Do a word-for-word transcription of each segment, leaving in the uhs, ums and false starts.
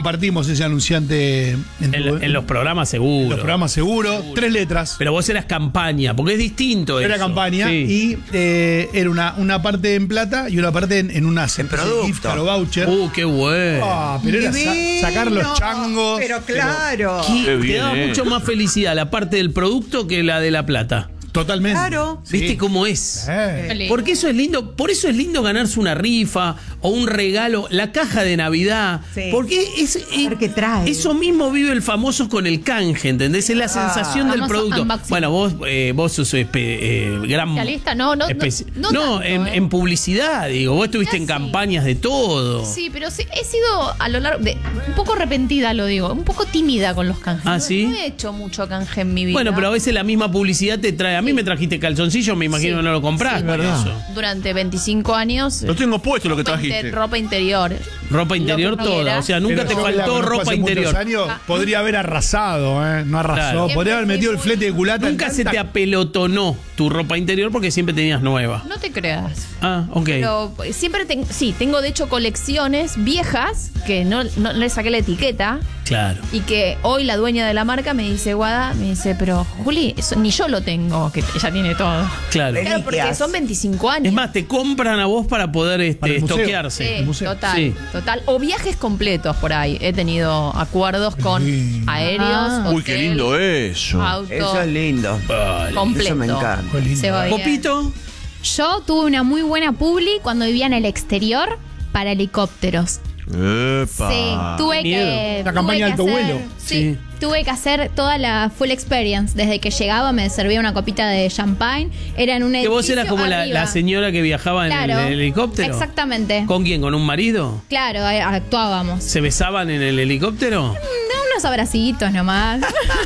compartimos ese anunciante en, En, tu- en los programas seguro. en los programas seguro, tres letras. Pero vos eras campaña, porque es distinto Era eso. campaña Sí. y eh, era una, una parte en plata y una parte en, en una En producto. gift card o voucher. Uh, qué bueno. Ah, pero era sa- Divino, sacar los changos. Pero claro. ¿Qué- Qué te bien, daba eh. mucho más felicidad la parte del producto que la de la plata. Totalmente. Claro. Sí. ¿Viste cómo es? Eh. Porque eso es lindo, por eso es lindo ganarse una rifa o un regalo, la caja de Navidad. Sí. Porque es, eh, ver qué trae. eso mismo vive el famoso con el canje, ¿entendés? Es la sensación del Famoso producto. unboxing. Bueno, vos, eh, vos sos espe- eh, gran. Especialista, no, no, no, especi- no tanto, en, eh. en publicidad, digo. Vos estuviste Ya en sí. campañas de todo. Sí, pero sí, he sido a lo largo de un poco arrepentida, lo digo, un poco tímida con los canjes. Ah, No- ¿sí? No he hecho mucho canje en mi vida. Bueno, pero a veces la misma publicidad te trae. A mí me trajiste calzoncillo, me imagino Sí. que no lo compraste. Sí, por verdad. eso. durante veinticinco años. Lo tengo puesto lo que ropa trajiste. inter- ropa interior. Ropa interior Lo que no toda. quiera. O sea, nunca Pero te yo que la faltó conozco ropa hace muchos interior. años, Ah. podría haber arrasado, ¿eh? No arrasó. Claro. Podría haber Siempre metido el fui flete de culata. en Nunca se tanta- te apelotonó tu ropa interior porque siempre tenías nueva. No te creas. Ah, ok. Pero eh, siempre ten- sí, tengo de hecho colecciones viejas que no, no le saqué la etiqueta Claro. y que hoy la dueña de la marca me dice, Guada, me dice, pero Juli, eso ni yo lo tengo, que ella tiene todo. Claro. Vení. Claro, porque Reliquias. son veinticinco años. Es más, te compran a vos para poder Para este, el museo. estoquearse. Sí, museo. total, Sí. total. O viajes completos por ahí. He tenido acuerdos con Sí. aéreos, Ah. Uy, qué hotel, lindo eso. auto, Eso es lindo. Vale. completo. Eso me encanta. Qué lindo. Se va bien. Popito. Yo tuve una muy buena publi cuando vivía en el exterior para helicópteros. Epa. Sí, tuve Miedo. que. La tuve campaña que de alto hacer- vuelo. Sí, Sí. tuve que hacer toda la full experience. Desde que llegaba me servía una copita de champagne. Era en un Que vos edificio eras como la, arriba. la señora que viajaba en Claro, el helicóptero. Exactamente. ¿Con quién? ¿Con un marido? Claro, eh, actuábamos. ¿Se besaban en el helicóptero? No, unos abracitos nomás.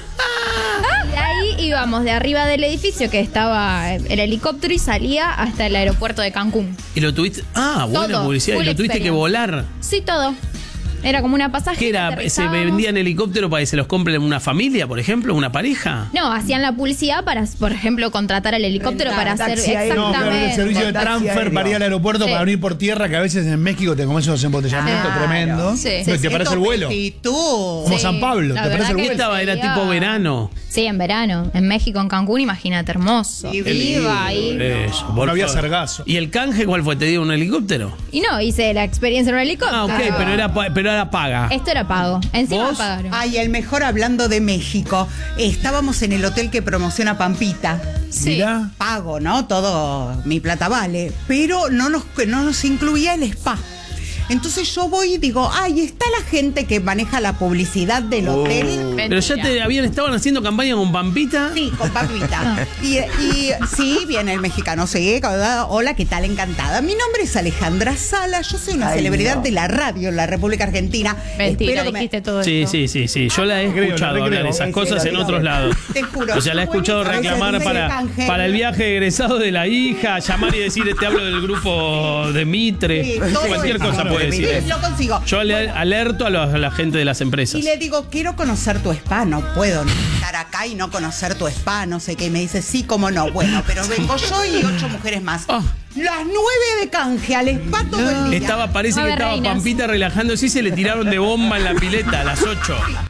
Y de ahí íbamos de arriba del edificio que estaba el helicóptero y salía hasta el aeropuerto de Cancún. ¿Y lo tuviste? Ah, buena Todo, publicidad. ¿Y full lo tuviste que experience. volar? Sí, todo. Era como una pasajera. ¿Qué era? ¿Se aterrizábamos. vendían helicóptero para que se los compren una familia, por ejemplo? ¿Una pareja? No, hacían la publicidad para, por ejemplo, contratar al helicóptero Rentar, para hacer taxi aéreo. No, claro, el exactamente. servicio de Con taxi transfer aéreo. para ir al aeropuerto Sí. para venir por tierra, que a veces en México te comes unos embotellamientos Claro. tremendos. Sí. No, ¿Te parece el vuelo? Tú. Como Sí, San Pablo, la ¿te verdad parece el que ¿Qué vuelo? estaba? Era sería- tipo verano. Sí, en verano. En México, en Cancún, imagínate, hermoso. Divino. Iba ahí. Eso, por No había favor. sargazo. ¿Y el canje cuál fue? ¿Te dio un helicóptero? Y no, hice la experiencia en un helicóptero. Ah, ok, pero era, pa- pero era paga. Esto era pago. Encima ¿Vos? pagaron. Ay, el mejor hablando de México. Estábamos en el hotel que promociona Pampita. Sí. Mirá. Pago, ¿no? Todo mi plata vale. Pero no nos, no nos incluía el spa. Entonces yo voy y digo, ay, está la gente que maneja la publicidad del hotel. Pero ya te habían estaban haciendo campaña con Pampita. Sí, con Pampita. y, y sí, viene el mexicano, sí, hola, ¿qué tal? Encantada. Mi nombre es Alejandra Sala, yo soy una Ay, celebridad no. de la radio en la República Argentina. Mentira, Espero que me- dijiste todo Sí, esto. sí, sí, sí. Yo la he creo, escuchado no te hablar creo. esas Sí, cosas sí, en lo otros digo. lados. Te juro. O sea, la he escuchado Buenísimo, reclamar ese para, canje. para el viaje egresado de la hija, llamar y decir, te hablo del grupo de Mitre. Sí, todo Cualquier eso. cosa puede Sí, decir. lo consigo. Yo ale- alerto a, los- a la gente de las empresas. Y le digo, quiero conocer tu spa, no puedo estar acá y no conocer tu spa, no sé qué. Y me dice, sí, cómo no. Bueno, pero vengo yo y ocho mujeres más. Ah. Las nueve de canje al spa todo el día. Estaba, parece que Nueve estaba reinas. Pampita relajándose y se le tiraron de bomba en la pileta a las ocho.